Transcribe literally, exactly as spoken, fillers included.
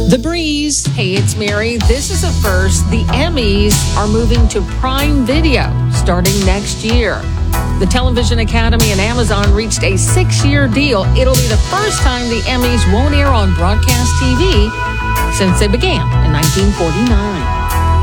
The Breeze. Hey, it's Mary. This is a first. The Emmys are moving to Prime Video starting next year. The Television Academy and Amazon reached a six-year deal. It'll be the first time the Emmys won't air on broadcast T V since they began in nineteen forty-nine.